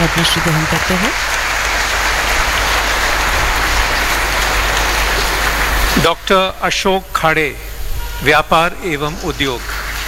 पद्मश्री ग्रहण करते हैं। डॉक्टर अशोक खाड़े, व्यापार एवं उद्योग।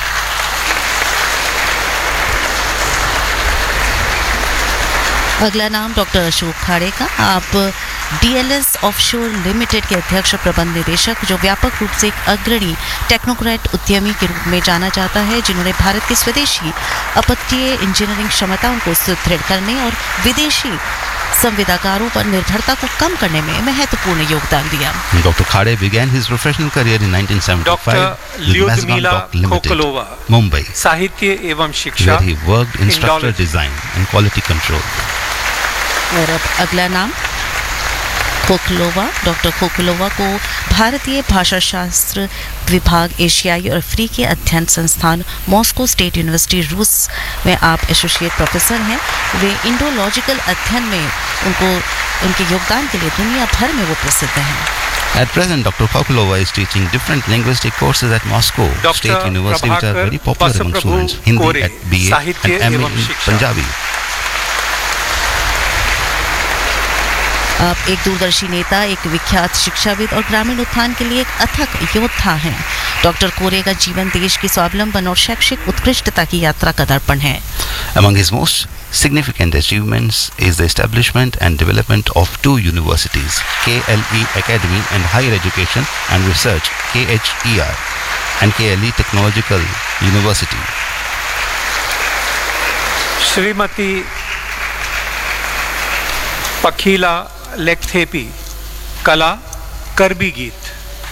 अगला नाम डॉक्टर अशोक खाड़े का। आप DLS ऑफशोर लिमिटेड के अध्यक्ष प्रबंध निदेशक, जो व्यापक रूप से एक अग्रणी टेक्नोक्रेट उद्यमी के रूप में जाना जाता है, जिन्होंने भारत की स्वदेशी अपतटीय इंजीनियरिंग क्षमताओं को सुदृढ़ करने और विदेशी संविदाकारों पर निर्भरता को कम करने में महत्वपूर्ण योगदान दिया। Dr. Khade began his professional career in 1975 doctor with Lyudmila Mazagon Dock Limited, खोखलोवा, Mumbai, साहित्य एवं शिक्षा, where he worked in structural Indology। design and quality control. और अब अगला नाम खोखलोवा। डॉक्टर खोखलोवा को भारतीय भाषा शास्त्र विभाग, एशियाई और अफ्रीकी अध्ययन संस्थान, मॉस्को स्टेट यूनिवर्सिटी, रूस में आप एसोसिएट प्रोफेसर हैं। वे इंडोलॉजिकल अध्ययन में उनके योगदान के लिए दुनिया भर में वो प्रसिद्ध हैं। At present, Dr. Khokhilova is teaching different linguistic courses at Moscow State University, which are very popular among students. Hindi at BA and MA in Punjabi. आप एक दूरदर्शी नेता, एक विख्यात शिक्षाविद और ग्रामीण उत्थान के लिए एक अथक योद्धा हैं। डॉक्टर कोरे का जीवन देश की स्वावलंबन और शैक्षिक उत्कृष्टता की यात्रा का दर्पण है। Among his most significant achievements is the establishment and development of two universities, KLE Academy and Higher Education and Research, KHER, and KLE Technological University. Shrimati पखीला लेक्थेपी, कला, करबी गीत।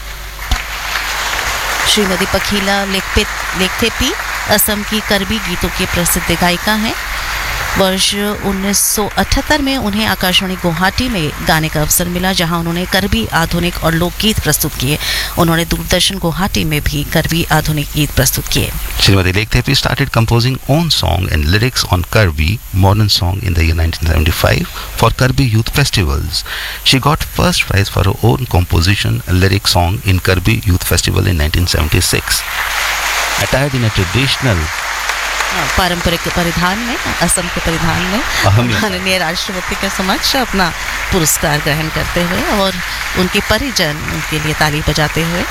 श्रीमती पखीला लेक्थेपी असम की करबी गीतों की प्रसिद्ध गायिका हैं। वर्ष 1978 में उन्हें आकाशवाणी गुवाहाटी में गाने का अवसर मिला, जहां उन्होंने करबी आधुनिक और लोकगीत प्रस्तुत किए। उन्होंने दूरदर्शन गुवाहाटी में भी करबी आधुनिक गीत प्रस्तुत किए। Srimati Lekhthepi started composing own song and lyrics on Karbi modern song in the year 1975 for Karbi Youth Festivals. She got first prize for her own composition and lyric song in Karbi Youth Festival in 1976. Attired in a traditional पारंपरिक परिधान में, असम के परिधान में माननीय राष्ट्रपति के समक्ष अपना पुरस्कार ग्रहण करते हुए और उनके परिजन उनके लिए ताली बजाते हुए।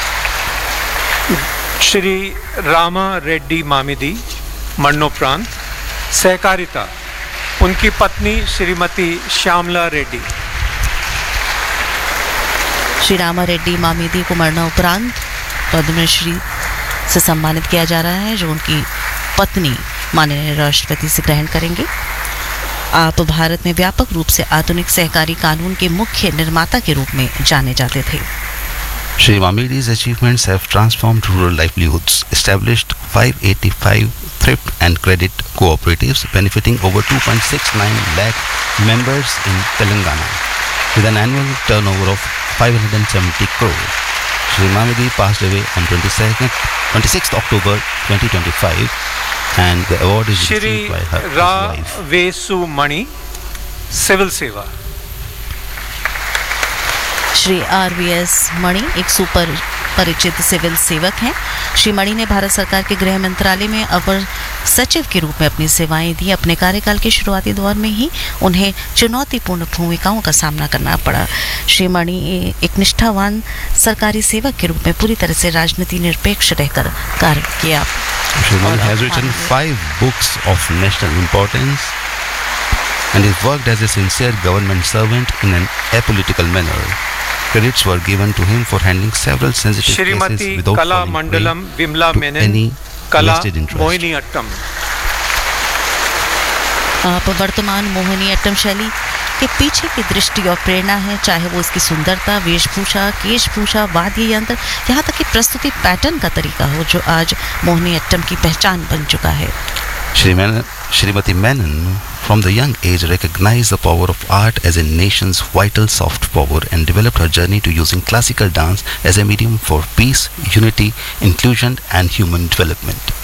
श्री रामा रेड्डी मामिदी, मरणोपरांत, सहकारिता, उनकी पत्नी श्रीमती श्यामला रेड्डी। श्री रामा रेड्डी मामिदी को मरणोपरांत पद्मश्री से सम्मानित किया जा रहा है, जो उनकी पत्नी माननीय राष्ट्रपति से ग्रहण करेंगे। आप भारत में व्यापक रूप से आधुनिक सहकारी कानून के मुख्य निर्माता के रूप में जाने जाते थे। Shri Mamidi's achievements have transformed rural livelihoods, established 585 thrift and credit cooperatives benefiting over 2.69 lakh members in Telangana with an annual turnover of 570 crore. Shri Mamidi passed away on 26th October 2025 and the award is received by her wife. Shri Vesu Mani, civil सेवा। Shri RVS मणि एक super परिचित civil सेवक हैं। श्री मणि ने भारत सरकार के गृह मंत्रालय में अपर सचिव के रूप में अपनी सेवाएं दी। अपने कार्यकाल के शुरुआती दौर में ही उन्हें चुनौतीपूर्ण भूमिकाओं का सामना करना पड़ा। श्री मणि एक निष्ठावान सरकारी सेवक के रूप में पूरी तरह से राजनीति निरपेक्ष रहकर कार्य किया। Shri Mani has written 5 books of national importance and has worked as a sincere government servant in an apolitical manner. Credits were given to him for handling several sensitive Shrimati cases without कला falling Mandalam prey Vimla to Menon, any कला vested interest. Mohini Attam. आप वर्तमान मोहिनी अट्टम शैली के पीछे की दृष्टि और प्रेरणा है, चाहे वो इसकी सुंदरता, वेशभूषा, केशभूषा, वाद्य यंत्र, यहाँ तक कि प्रस्तुति पैटर्न का तरीका हो, जो आज मोहिनी अट्टम की पहचान बन चुका है। Shrimati Menon, from the young age, recognized the power of art as a nation's vital soft power and developed her journey to using classical dance as a medium for peace, unity, inclusion, and human development.